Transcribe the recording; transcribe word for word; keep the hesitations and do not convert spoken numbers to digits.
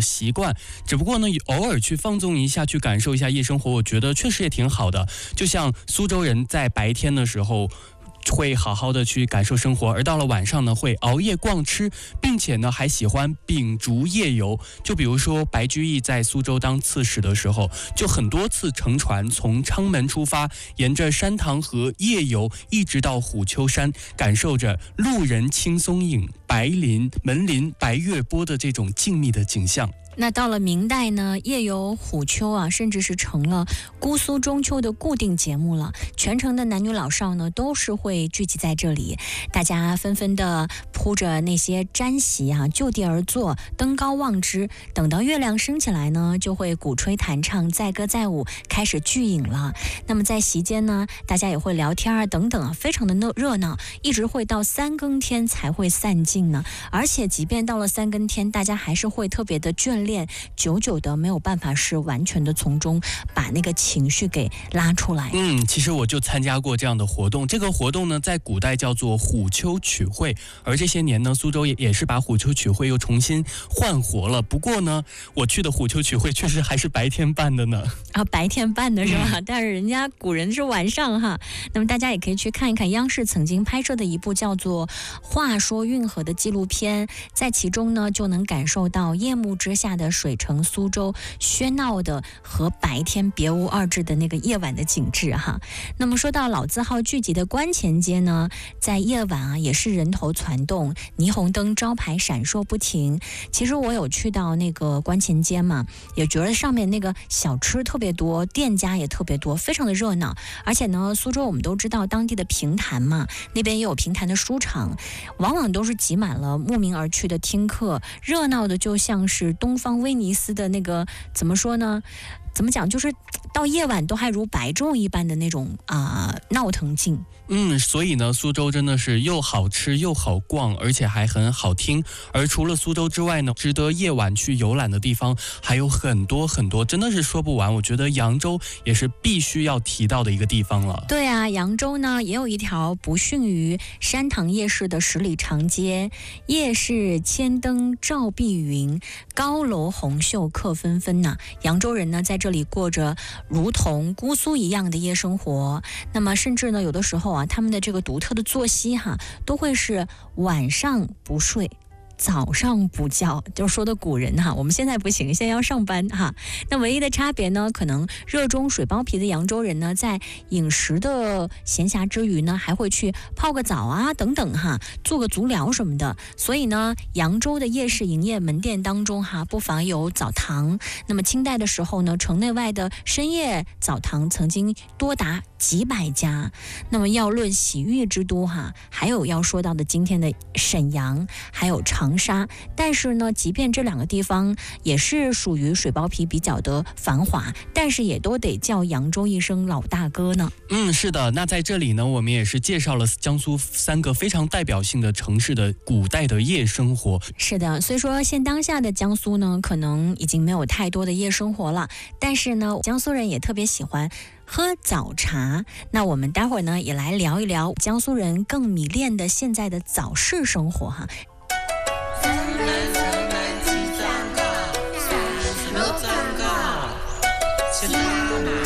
的习惯，只不过呢，偶尔去放纵一下，去感受一下夜生活，我觉得确实也挺好的。就像苏州人在白天的时候会好好的去感受生活，而到了晚上呢，会熬夜逛吃，并且呢还喜欢秉烛夜游。就比如说白居易在苏州当刺史的时候，就很多次乘船从昌门出发，沿着山塘河夜游，一直到虎丘山，感受着路人青松影，白林门林白月波的这种静谧的景象。 那到了明代呢，夜游虎丘啊，甚至是成了姑苏中秋的固定节目了。全城的男女老少呢，都是会聚集在这里，大家纷纷的铺着那些毡席啊，就地而坐，登高望之。等到月亮升起来呢，就会鼓吹弹唱，载歌载舞，开始聚饮了。那么在席间呢，大家也会聊天啊，等等啊，非常的热闹，一直会到三更天才会散尽呢。而且即便到了三更天，大家还是会特别的眷恋，久久的没有办法是完全的从中把那个情绪给拉出来。 嗯，其实我就参加过这样的活动，这个活动呢在古代叫做虎丘曲会，而这些年呢苏州也也是把虎丘曲会又重新焕活了。不过呢我去的虎丘曲会确实还是白天办的呢。 啊，白天办的是吧？嗯、但是人家古人是晚上哈。那么大家也可以去看一看央视曾经拍摄的一部叫做《话说运河》的纪录片，在其中呢就能感受到夜幕之下的水城苏州喧闹的和白天别无二致的那个夜晚的景致哈。那么说到老字号聚集的观前街呢，在夜晚啊也是人头攒动，霓虹灯招牌闪烁不停。其实我有去到那个观前街嘛，也觉得上面那个小吃特别多，店家也特别多，非常的热闹。而且呢，苏州我们都知道当地的评弹嘛，那边也有评弹的书场，往往都是挤满了慕名而去的听客，热闹的就像是东方威尼斯的那个怎么说呢？怎么讲？就是到夜晚都还如白昼一般的那种啊、呃、闹腾劲。 嗯，所以呢，苏州真的是又好吃又好逛，而且还很好听。而除了苏州之外呢，值得夜晚去游览的地方还有很多很多，真的是说不完。我觉得扬州也是必须要提到的一个地方了。 对啊，扬州呢也有一条不逊于山塘夜市的十里长街，夜市千灯照碧云，高楼红袖客纷纷呐、啊。扬州人呢在这里过着如同姑苏一样的夜生活。那么甚至呢，有的时候啊，他们的这个独特的作息哈，都会是晚上不睡，早上不叫，就是说的古人哈，我们现在不行，现在要上班哈。那唯一的差别呢，可能热衷水包皮的扬州人呢，在饮食的闲暇之余呢，还会去泡个澡啊等等哈，做个足疗什么的。所以呢，扬州的夜市营业门店当中哈，不乏有澡堂。那么清代的时候呢，城内外的深夜澡堂曾经多达几百家。那么要论洗浴之都哈，还有要说到的今天的沈阳，还有长沙。但是呢，即便这两个地方也是属于水包皮比较的繁华，但是也都得叫扬州一声老大哥呢。 嗯，是的。那在这里呢，我们也是介绍了江苏三个非常代表性的城市的古代的夜生活。 是的，虽说现当下的江苏呢，可能已经没有太多的夜生活了，但是呢，江苏人也特别喜欢喝早茶。那我们待会儿呢，也来聊一聊江苏人更迷恋的现在的早市生活哈。 什么广告？什么广告？